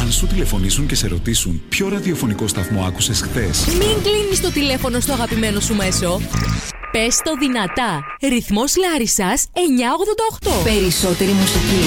Αν σου τηλεφωνήσουν και σε ρωτήσουν ποιο ραδιοφωνικό σταθμό άκουσες χθες, μην κλείνεις το τηλέφωνο στο αγαπημένο σου μέσο. Πες το δυνατά. Ρυθμός Λάρισσας 988. Περισσότερη μουσική.